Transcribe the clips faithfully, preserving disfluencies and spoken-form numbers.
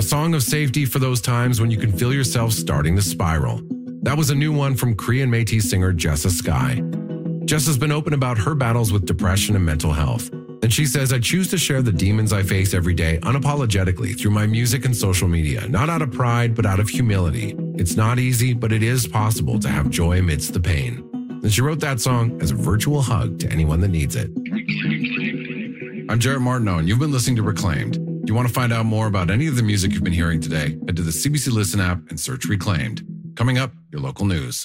song of safety for those times when you can feel yourself starting to spiral. That was a new one from Cree and Métis singer Jessa Sky. Jessa's been open about her battles with depression and mental health. And she says, I choose to share the demons I face every day unapologetically through my music and social media, not out of pride, but out of humility. It's not easy, but it is possible to have joy amidst the pain. And she wrote that song as a virtual hug to anyone that needs it. I'm Jarrett Martineau, and you've been listening to Reclaimed. If you want to find out more about any of the music you've been hearing today, head to the C B C Listen app and search Reclaimed. Coming up, your local news.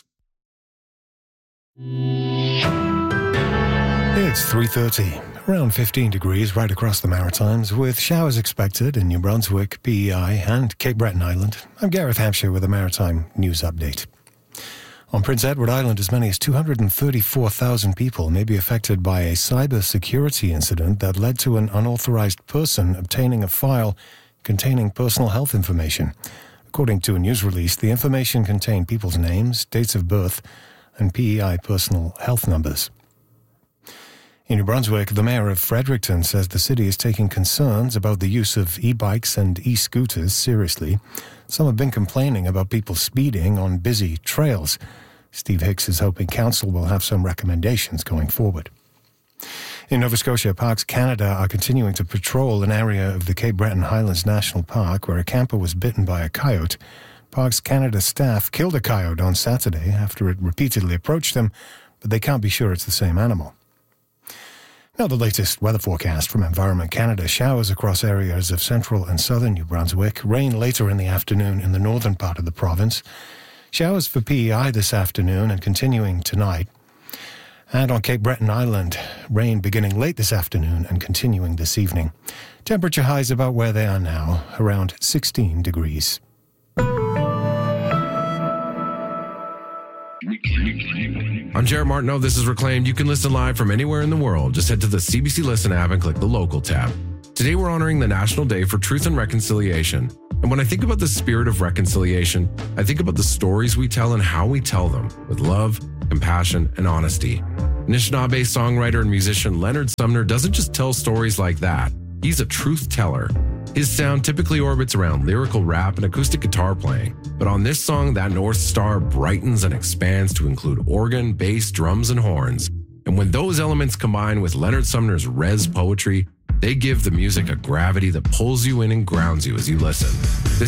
It's three thirty. Around fifteen degrees right across the Maritimes, with showers expected in New Brunswick, P E I, and Cape Breton Island. I'm Gareth Hampshire with a Maritime News Update. On Prince Edward Island, as many as two hundred thirty-four thousand people may be affected by a cybersecurity incident that led to an unauthorized person obtaining a file containing personal health information. According to a news release, the information contained people's names, dates of birth, and P E I personal health numbers. In New Brunswick, the mayor of Fredericton says the city is taking concerns about the use of e-bikes and e-scooters seriously. Some have been complaining about people speeding on busy trails. Steve Hicks is hoping council will have some recommendations going forward. In Nova Scotia, Parks Canada are continuing to patrol an area of the Cape Breton Highlands National Park where a camper was bitten by a coyote. Parks Canada staff killed a coyote on Saturday after it repeatedly approached them, but they can't be sure it's the same animal. Now the latest weather forecast from Environment Canada. Showers across areas of central and southern New Brunswick. Rain later in the afternoon in the northern part of the province. Showers for P E I this afternoon and continuing tonight. And on Cape Breton Island, rain beginning late this afternoon and continuing this evening. Temperature highs about where they are now, around sixteen degrees. I'm Jarrett Martineau. This is Reclaimed. You can listen live from anywhere in the world. Just head to the C B C Listen app and click the Local tab. Today we're honoring the National Day for Truth and Reconciliation. And when I think about the spirit of reconciliation, I think about the stories we tell and how we tell them with love, compassion, and honesty. Anishinaabe songwriter and musician Leonard Sumner doesn't just tell stories like that. He's a truth teller. His sound typically orbits around lyrical rap and acoustic guitar playing. But on this song, that North Star brightens and expands to include organ, bass, drums, and horns. And when those elements combine with Leonard Sumner's res poetry, they give the music a gravity that pulls you in and grounds you as you listen. This